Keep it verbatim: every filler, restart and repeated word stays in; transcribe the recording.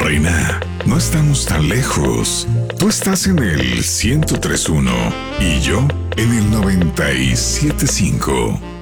Reina, no estamos tan lejos. Tú estás en el ciento tres punto uno y yo en el noventa y siete punto cinco.